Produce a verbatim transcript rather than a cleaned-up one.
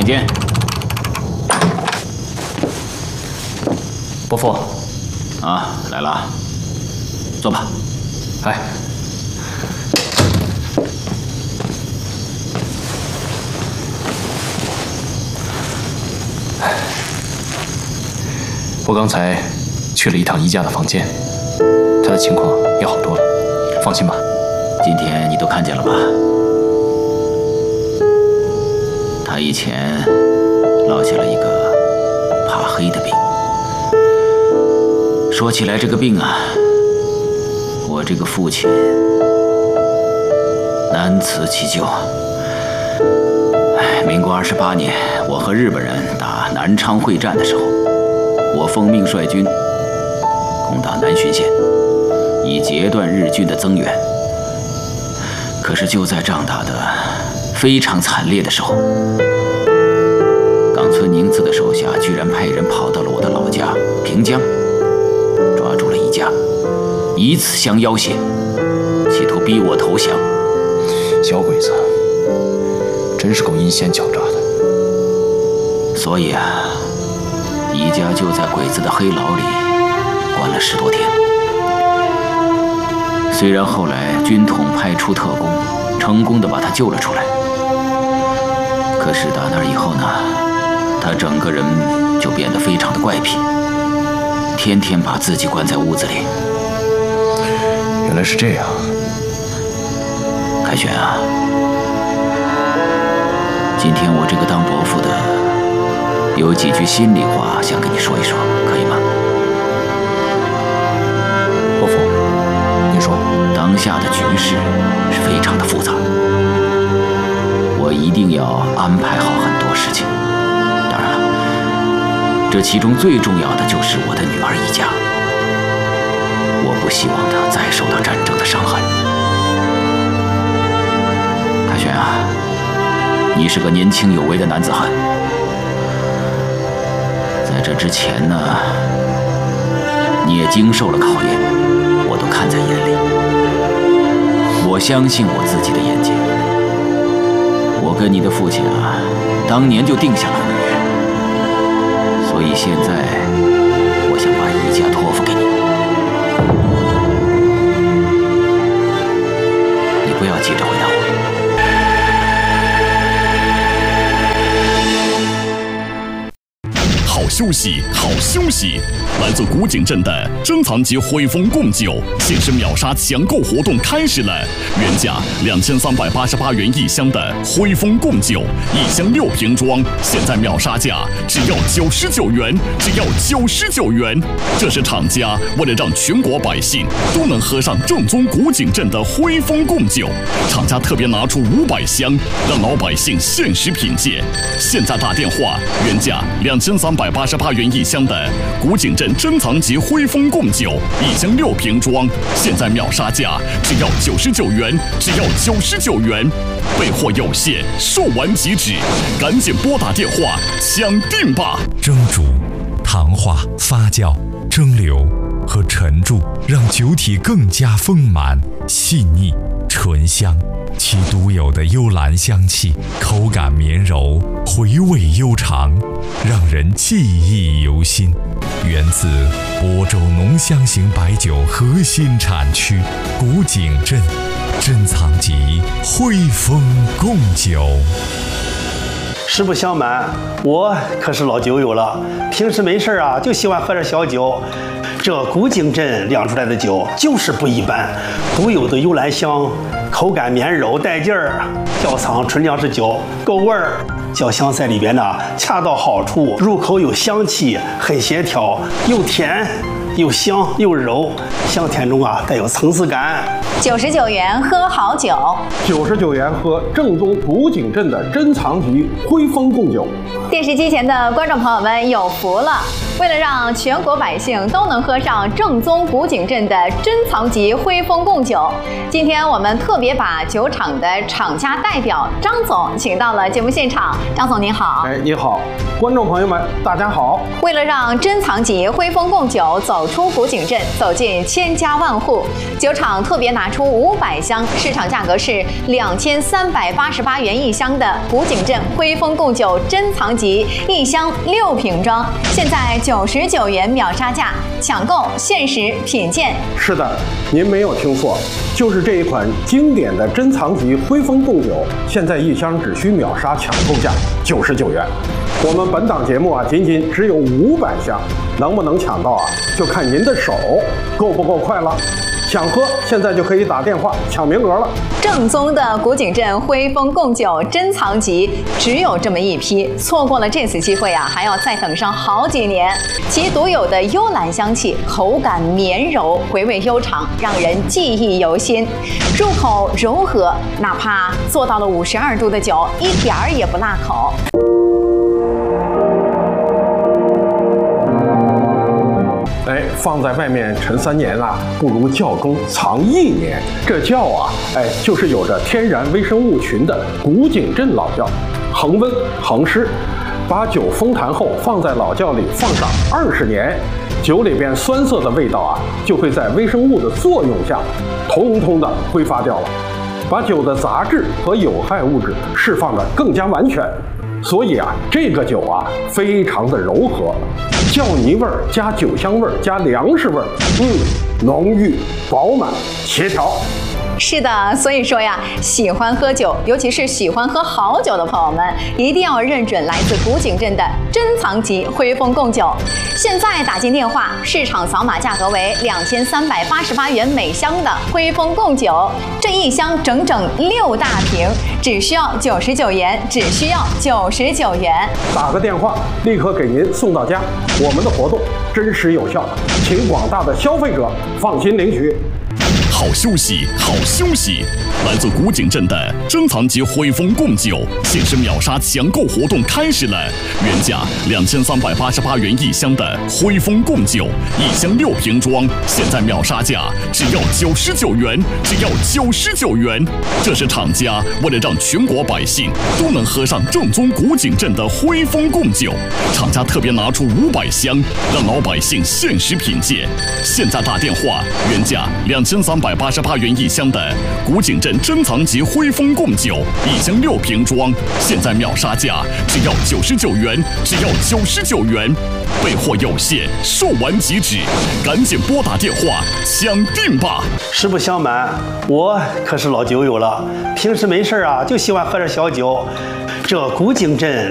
间。 伯父， 啊，来了，坐吧。 哎。 我刚才去了一趟宜家的房间，他的情况也好多了，放心吧。 今天你都看见了吧？他以前落下了一个怕黑的病。说起来这个病啊，我这个父亲难辞其咎。哎，民国二十八年，我和日本人打南昌会战的时候。 我奉命率军攻打南浔县，以截断日军的增援。可是就在仗打得非常惨烈的时候，冈村宁次的手下居然派人跑到了我的老家平江，抓住了宜家，以此相要挟，企图逼我投降。 小鬼子真是够阴险狡诈的。 所以啊。 宜家就在鬼子的黑牢里关了十多天。虽然后来军统派出特工，成功的把他救了出来，可是打那以后呢，他整个人就变得非常的怪癖，天天把自己关在屋子里。 原来是这样。 凯旋啊，今天我这个当伯父的。 有几句心里话想跟你说一说，可以吗？ 伯父，你说。 当下的局势是非常的复杂，我一定要安排好很多事情。当然了，这其中最重要的就是我的女儿宜家，我不希望她再受到战争的伤害。凯旋啊，你是个年轻有为的男子汉。 在这之前呢，你也经受了考验，我都看在眼里。我相信我自己的眼睛。我跟你的父亲啊，当年就定下了婚约，所以现在我想把宜家托付给你。你不要急着回答我。 好休息，好休息！来自古井镇的珍藏级汇丰贡酒限时秒杀抢购活动开始了，原价两千三百八十八元一箱的汇丰贡酒，一箱六瓶装，现在秒杀价只要九十九元，只要九十九元！这是厂家为了让全国百姓都能喝上正宗古井镇的汇丰贡酒，厂家特别拿出五百箱，让老百姓限时品鉴。现在打电话，原价两千三百八十八元一箱的古井镇珍藏级汇丰贡酒，一箱六瓶装，现在秒杀价只要九十九元，只要九十九元。备货有限，售完即止，赶紧拨打电话抢订吧！ 蒸煮、糖化、发酵、蒸馏和陈铸，让酒体更加丰满、细腻、醇香。其独有的幽兰香气，口感绵柔，回味悠长，让人记忆犹新。源自亳州浓香型白酒核心产区古井镇珍藏级汇丰贡酒。 实不相瞒，我可是老酒友了，平时没事啊就喜欢喝点小酒。这古井镇酿出来的酒就是不一般，独有的幽兰香，口感绵柔带劲儿，窖藏纯粮食酒，够味儿。酱香在里边呢，恰到好处，入口有香气，很协调，又甜又香又柔，香甜中啊带有层次感。 九十九元喝好酒， 九十九元喝正宗古井镇的珍藏级汇丰贡酒。 电视机前的观众朋友们有福了！为了让全国百姓都能喝上正宗古井镇的珍藏级汇丰贡酒，今天我们特别把酒厂的厂家代表张总请到了节目现场。张总您好。 哎，你好，观众朋友们，大家好。 为了让珍藏级汇丰贡酒走出古井镇，走进千家万户。酒厂特别拿出五百箱，市场价格是两千三百八十八元一箱的古井镇徽丰贡酒珍藏级，一箱六瓶装，现在九十九元秒杀价，抢购限时品鉴。 是的，您没有听错，就是这一款经典的珍藏级徽丰贡酒，现在一箱只需秒杀抢购价九十九元。我们本档节目啊，仅仅只有五百箱，能不能抢到啊，就看您的手够不够快了。想喝，现在就可以打电话抢名额了。 正宗的古井镇徽丰贡酒珍藏级只有这么一批，错过了这次机会啊，还要再等上好几年。其独有的幽兰香气，口感绵柔，回味悠长，让人记忆犹新。入口柔和，哪怕做到了五十二度的酒，一点儿也不辣口。 哎，放在外面陈三年啊，不如窖中藏一年。这窖啊，哎，就是有着天然微生物群的古井镇老窖，恒温恒湿，把酒封坛后放在老窖里放上二十年，酒里边酸涩的味道啊，就会在微生物的作用下，通通的挥发掉了，把酒的杂质和有害物质释放得更加完全。所以啊，这个酒啊，非常的柔和，窖泥味儿加酒香味儿加粮食味儿，嗯，浓郁饱满协调。 是的，所以说呀，喜欢喝酒，尤其是喜欢喝好酒的朋友们，一定要认准来自古井镇的珍藏级徽丰贡酒。现在打进电话，市场扫码价格为两千三百八十八元每箱的徽丰贡酒，这一箱整整六大瓶，只需要九十九元，只需要九十九元。 打个电话，立刻给您送到家。我们的活动真实有效，请广大的消费者放心领取。 好休息，好休息！来自古井镇的珍藏级徽丰贡酒限时秒杀抢购活动开始了，原价两千三百八十八元一箱的徽丰贡酒，一箱六瓶装，现在秒杀价只要九十九元，只要九十九元。这是厂家为了让全国百姓都能喝上正宗古井镇的徽丰贡酒，厂家特别拿出五百箱，让老百姓限时品鉴。现在打电话，原价两千三百八十八元一箱的古井镇珍藏级徽丰贡酒，一箱六瓶装，现在秒杀价只要九十九元，只要九十九元。备货有限，售完即止，赶紧拨打电话抢订吧！ 实不相瞒，我可是老酒友了，平时没事啊就喜欢喝点小酒。这古井镇